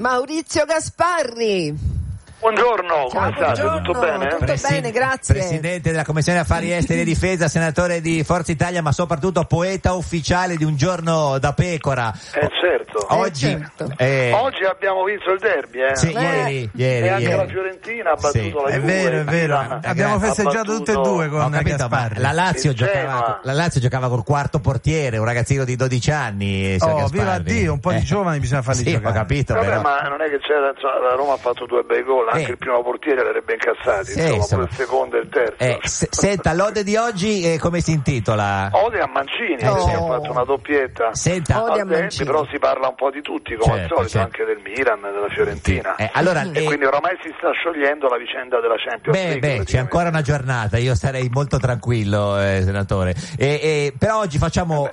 Maurizio Gasparri. Buongiorno, come state? Buongiorno. Tutto bene? Tutto bene, grazie. Presidente della Commissione Affari Esteri e Difesa, senatore di Forza Italia, ma soprattutto poeta ufficiale di Un giorno da pecora. Certo. Oggi, Oggi abbiamo vinto il derby, Sì, ieri. E anche la Fiorentina ha battuto la Juve. È vero. Abbiamo festeggiato tutte e due con Gasparri. La Lazio giocava col quarto portiere, un ragazzino di 12 anni. Viva Dio, un po' di giovani bisogna farli giocare. Ho capito. Vabbè, però. ma non è che c'era, la Roma ha fatto 2 bei gol, anche il primo portiere l'avrebbe incassati, insomma, il secondo e il terzo. Senta, l'ode di oggi come si intitola? Ode a Mancini, che ha fatto una doppietta. Senta, Ode a Mancini. Però si parla un po' di tutti, come al solito, anche del Milan, della Fiorentina. Allora, quindi oramai si sta sciogliendo la vicenda della Champions League. C'è ancora una giornata, io sarei molto tranquillo, senatore. Però oggi facciamo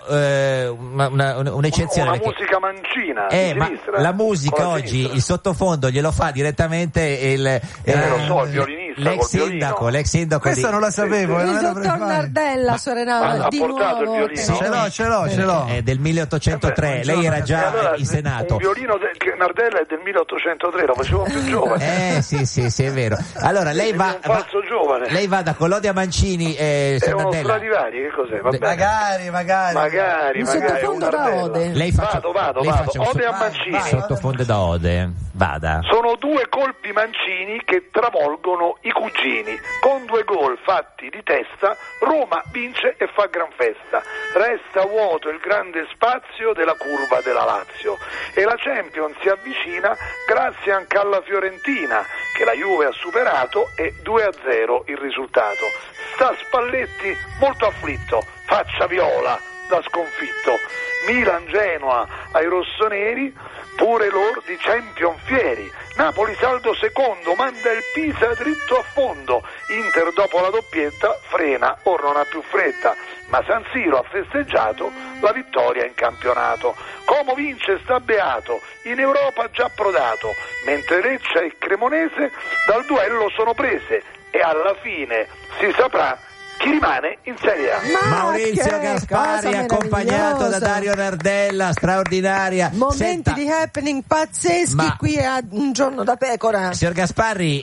un'eccezione. Una musica mancina di sinistra. Ma la musica oggi, il sottofondo glielo fa direttamente il violinista, l'ex sindaco Questo non la sapevo. Il dottor Nardella suonerà di portato nuovo. il violino? Ce l'ho. È del 1803, lei era già in Senato. Un violino Nardella è del 1803, lo facevo più giovane. Sì, è vero. Allora lei un falso giovane. Lei vada con l'ode a Mancini, è uno Nardella. Stradivari, che cos'è? Va bene. Magari. Un sottofondo da ode. Lei vado. Ode a Mancini. Sottofondo da ode. Vada. Sono 2 colpi Mancini che travolgono i cugini. Con 2 gol fatti di testa, Roma vince e fa gran festa. Resta vuoto il grande spazio della curva della Lazio e la Champions si avvicina grazie anche alla Fiorentina, che la Juve ha superato, e 2-0 il risultato. Sta Spalletti molto afflitto, faccia viola da sconfitto. Milan-Genoa ai rossoneri, pure loro di Champion fieri. Napoli saldo secondo, manda il Pisa dritto a fondo. Inter dopo la doppietta frena, or non ha più fretta, ma San Siro ha festeggiato la vittoria in campionato. Como vince sta beato, in Europa già approdato, mentre Lecce e Cremonese dal duello sono prese e alla fine si saprà chi rimane in Serie A. Maurizio Gasparri, accompagnato da Dario Nardella, straordinaria. Momenti di happening pazzeschi qui a Un giorno da pecora. Signor Gasparri,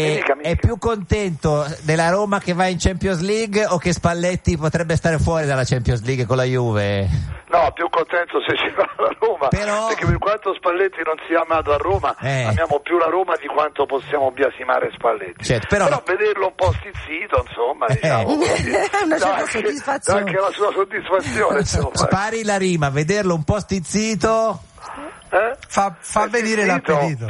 è più contento della Roma che va in Champions League o che Spalletti potrebbe stare fuori dalla Champions League con la Juve? No, più contento se si va alla Roma, perché per quanto Spalletti non sia amato a Roma, amiamo più la Roma di quanto possiamo biasimare Spalletti. Certo, però vederlo un po' stizzito, insomma, diciamo una certa soddisfazione. Anche la sua soddisfazione, insomma. Spari la rima, vederlo un po' stizzito fa venire l'appetito.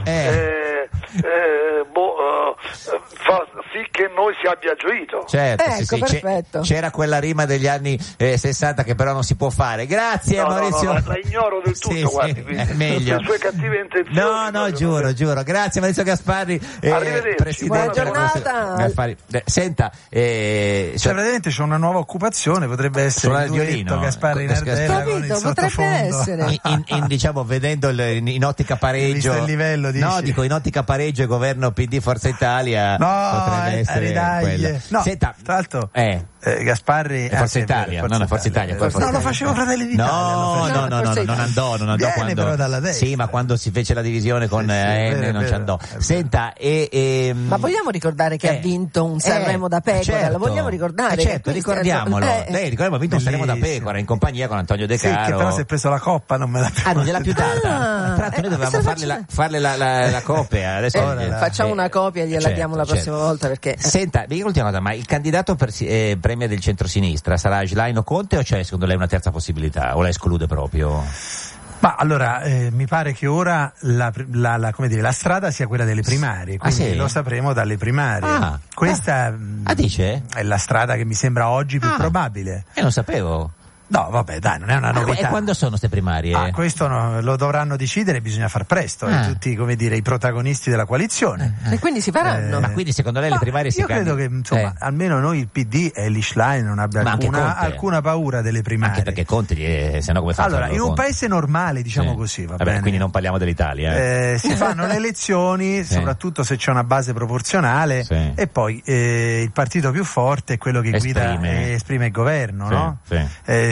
Fa sì che noi si abbia gioito. Certo, ecco, perfetto. C'era quella rima degli anni 60 che però non si può fare. Grazie Maurizio. No, la ignoro del tutto, guardi, meglio. Le sue cattive intenzioni. No, giuro. Grazie Maurizio Gasparri. Arrivederci. Presidente. Buona giornata. Senta, praticamente c'è una nuova occupazione, potrebbe essere il duetto Gasparri Nardella con il sottofondo. Essere. Diciamo, vedendo in ottica pareggio. Visto il livello, dici? No, dico in ottica pareggio il governo PD Forza Italia potrebbe essere quello. No, senta, tra l'altro Gasparri Forza Italia, Forza Italia. No, lo facevo Fratelli d'Italia. No, non andò Viene quando però dalla destra. Sì, ma quando si fece la divisione con non ci andò. Senta, ma vogliamo ricordare che ha vinto un Sanremo da pecora? Certo, lo vogliamo ricordare? Certo, ricordiamolo. Lei ha vinto un Sanremo da pecora in compagnia con Antonio De Caro. Sì, che però si è preso la coppa, non me l'ha più. Non gliel'ha più data. Tra l'altro noi dovevamo farle la copia. Adesso facciamo una copia e gliela diamo la prossima volta, perché Senta, mi dica l'ultima cosa, ma il candidato per premio del centrosinistra sarà Schlein o Conte, o c'è secondo lei una terza possibilità, o la esclude proprio? Ma allora, mi pare che ora la strada sia quella delle primarie, quindi lo sapremo dalle primarie. Questa dice? È la strada che mi sembra oggi più probabile. Non sapevo. No, vabbè, dai, non è una novità. E quando sono queste primarie? Questo lo dovranno decidere, bisogna far presto, tutti, i protagonisti della coalizione. E quindi si faranno. Ma quindi secondo lei le primarie si credo che, insomma, almeno noi il PD e l'Schlein non abbia alcuna paura delle primarie. Anche perché Conte, se no come fa? Allora, in un paese normale, diciamo così, va bene. Quindi non parliamo dell'Italia. Si fanno le elezioni, soprattutto se c'è una base proporzionale, e poi il partito più forte è quello che guida e esprime il governo, no?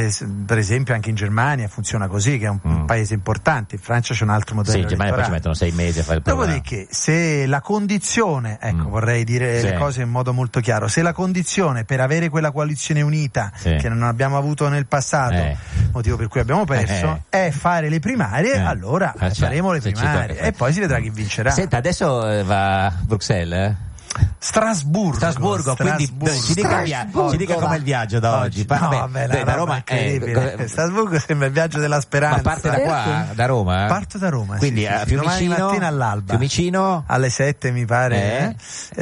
per esempio anche in Germania funziona così, che è un paese importante. In Francia c'è un altro modello. Sì, in Germania poi ci mettono 6 mesi a fare il programma. Dopodiché, se la condizione, vorrei dire le cose in modo molto chiaro, se la condizione per avere quella coalizione unita che non abbiamo avuto nel passato, motivo per cui abbiamo perso, è fare le primarie, allora faremo le primarie e poi si vedrà chi vincerà. Senta, adesso va a Bruxelles, Strasburgo, quindi ci dica com'è il viaggio da oggi. Da Roma Strasburgo sembra il viaggio della speranza. Ma parte da qua, da Roma? Parto da Roma, quindi a Fiumicino, domani mattina all'alba, Fiumicino alle 7 mi pare,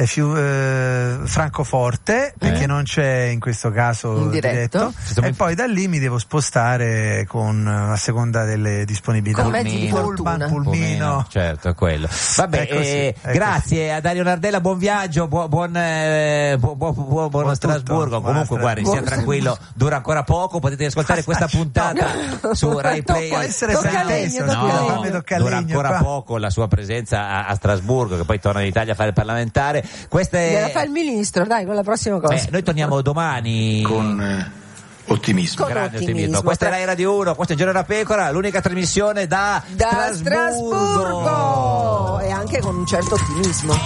Francoforte, perché non c'è in questo caso in diretto, e poi da lì mi devo spostare a seconda delle disponibilità, con mezzi di fortuna, pulmino, certo, è quello. Vabbè, grazie a Dario Nardella, buon viaggio. Buon Strasburgo. Comunque guardi, sia tranquillo, dura ancora poco, potete ascoltare questa puntata su Rai Play. Può essere dura ancora poco la sua presenza a Strasburgo, che poi torna in Italia a fare il parlamentare. Gliela fa il ministro, dai, con la prossima cosa. Noi torniamo domani con ottimismo. Grande ottimismo. Questa è Rai Radio 1, questo è Giorno da Pecora, l'unica trasmissione da Strasburgo, e anche con un certo ottimismo.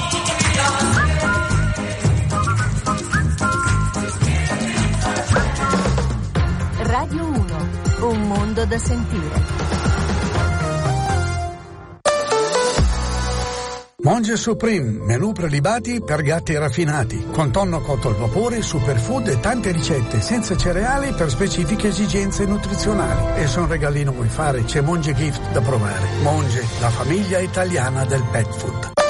Radio 1, un mondo da sentire. Monge Supreme, menù prelibati per gatti raffinati, con tonno cotto al vapore, superfood e tante ricette senza cereali per specifiche esigenze nutrizionali. E se un regalino vuoi fare, c'è Monge Gift da provare. Monge, la famiglia italiana del pet food.